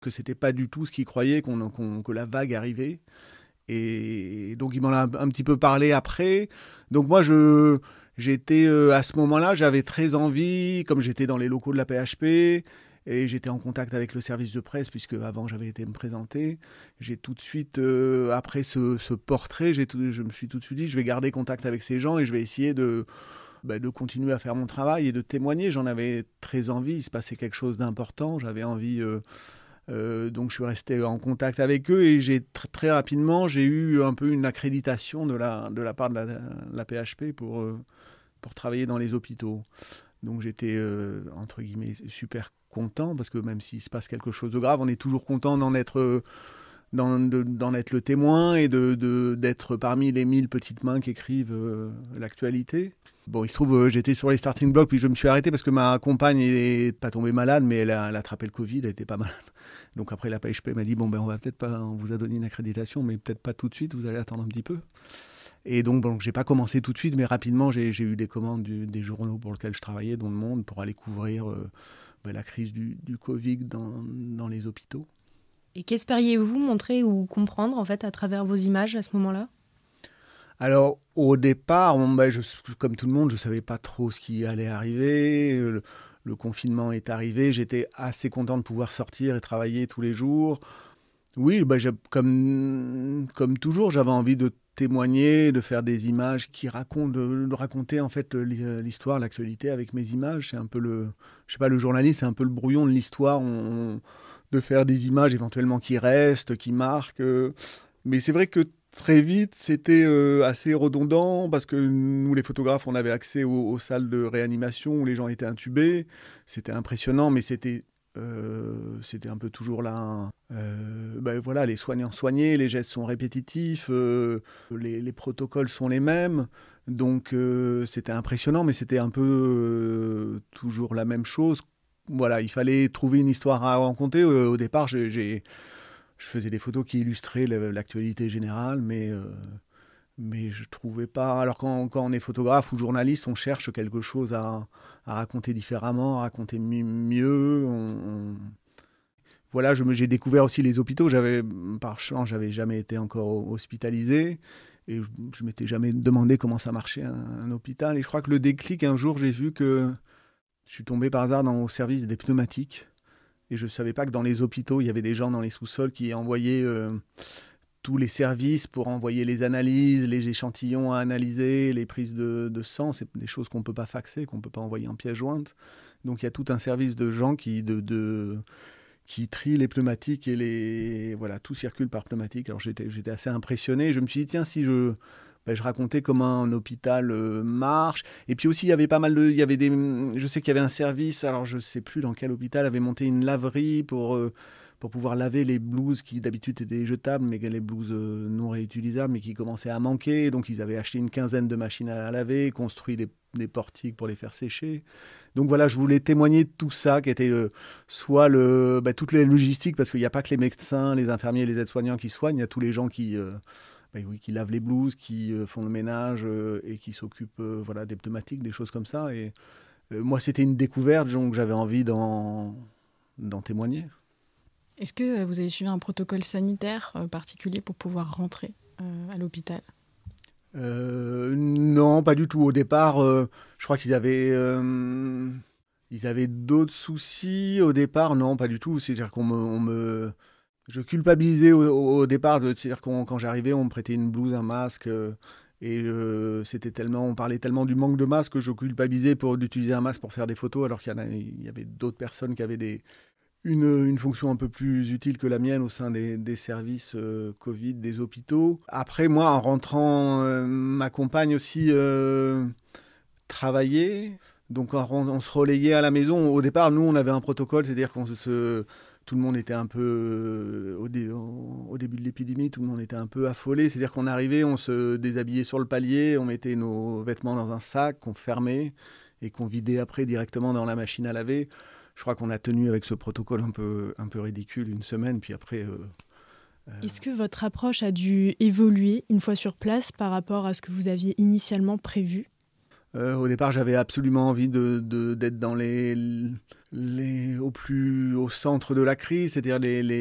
que c'était pas du tout ce qu'ils croyaient, que la vague arrivait. Et donc, il m'en a un petit peu parlé après. Donc, moi, j'étais à ce moment-là, j'avais très envie, comme j'étais dans les locaux de la PHP, et j'étais en contact avec le service de presse, puisque avant j'avais été me présenter. J'ai tout de suite, après ce portrait, je me suis tout de suite dit, je vais garder contact avec ces gens et je vais essayer de continuer à faire mon travail et de témoigner. J'en avais très envie, il se passait quelque chose d'important, j'avais envie. Donc je suis resté en contact avec eux et très rapidement j'ai eu un peu une accréditation de la part de la PHP pour travailler dans les hôpitaux. Donc j'étais entre guillemets super content parce que même s'il se passe quelque chose de grave, on est toujours content d'en être d'en être le témoin et d'être parmi les 1000 petites mains qui écrivent l'actualité. Bon, il se trouve, j'étais sur les starting blocks, puis je me suis arrêté parce que ma compagne n'est pas tombée malade, mais elle a attrapé le Covid, elle était pas malade. Donc après, la PHP m'a dit, bon, ben, on vous a donné une accréditation, mais peut-être pas tout de suite, vous allez attendre un petit peu. Et donc, bon, j'ai pas commencé tout de suite, mais rapidement, j'ai eu des commandes des journaux pour lesquels je travaillais, dont Le Monde, pour aller couvrir la crise du Covid dans les hôpitaux. Et qu'espériez-vous montrer ou comprendre en fait à travers vos images à ce moment-là ? Alors, au départ, comme tout le monde, je ne savais pas trop ce qui allait arriver. Le confinement est arrivé. J'étais assez content de pouvoir sortir et travailler tous les jours. Oui, comme toujours, j'avais envie de témoigner, de faire des images qui racontent, de raconter en fait l'histoire, l'actualité avec mes images. C'est un peu je sais pas, le journaliste, c'est un peu le brouillon de l'histoire. De faire des images éventuellement qui restent, qui marquent. Mais c'est vrai que très vite, c'était assez redondant parce que nous, les photographes, on avait accès aux salles de réanimation où les gens étaient intubés. C'était impressionnant, mais c'était un peu toujours là. Voilà, les soignants soignés, les gestes sont répétitifs, les protocoles sont les mêmes. Donc c'était impressionnant, mais c'était un peu toujours la même chose. Voilà, il fallait trouver une histoire à raconter. Au départ, je faisais des photos qui illustraient l'actualité générale, mais je trouvais pas. Alors quand on est photographe ou journaliste, on cherche quelque chose à raconter différemment, à raconter mieux. Voilà, j'ai découvert aussi les hôpitaux. Par chance, j'avais jamais été encore hospitalisé. Et je m'étais jamais demandé comment ça marchait un hôpital. Et je crois que le déclic, un jour, j'ai vu que je suis tombé par hasard au service des pneumatiques. Et je ne savais pas que dans les hôpitaux, il y avait des gens dans les sous-sols qui envoyaient tous les services pour envoyer les analyses, les échantillons à analyser, les prises de sang. C'est des choses qu'on ne peut pas faxer, qu'on ne peut pas envoyer en pièces jointes. Donc il y a tout un service de gens qui trient les pneumatiques et voilà, tout circule par pneumatique. Alors j'étais assez impressionné. Je me suis dit, tiens, si je racontais comment un hôpital marche. Et puis aussi, il y avait pas mal je sais qu'il y avait un service, alors je ne sais plus dans quel hôpital, avait monté une laverie pour pouvoir laver les blouses qui d'habitude étaient jetables, mais les blouses non réutilisables, mais qui commençaient à manquer. Donc ils avaient acheté une quinzaine de machines à laver, construit des portiques pour les faire sécher. Donc voilà, je voulais témoigner de tout ça, qui était soit toutes les logistiques, parce qu'il n'y a pas que les médecins, les infirmiers, les aides-soignants qui soignent, il y a tous les gens qui lavent les blouses, qui font le ménage et qui s'occupent des pneumatiques, des choses comme ça. Et moi, c'était une découverte, donc j'avais envie d'en témoigner. Est-ce que vous avez suivi un protocole sanitaire particulier pour pouvoir rentrer à l'hôpital ? Non, pas du tout. Au départ, je crois qu'ils avaient d'autres soucis. Au départ, non, pas du tout. C'est-à-dire je culpabilisais au départ. C'est-à-dire quand j'arrivais, on me prêtait une blouse, un masque. On parlait tellement du manque de masques que je culpabilisais d'utiliser un masque pour faire des photos, alors qu'il y avait d'autres personnes qui avaient une fonction un peu plus utile que la mienne au sein des services Covid, des hôpitaux. Après, moi, en rentrant, ma compagne aussi travaillait. Donc, on se relayait à la maison. Au départ, nous, on avait un protocole, c'est-à-dire tout le monde était un peu, au début de l'épidémie, tout le monde était un peu affolé. C'est-à-dire qu'on arrivait, on se déshabillait sur le palier, on mettait nos vêtements dans un sac qu'on fermait et qu'on vidait après directement dans la machine à laver. Je crois qu'on a tenu avec ce protocole un peu ridicule une semaine, puis après... Est-ce que votre approche a dû évoluer une fois sur place par rapport à ce que vous aviez initialement prévu ? Au départ, j'avais absolument envie d'être dans au centre de la crise, c'est-à-dire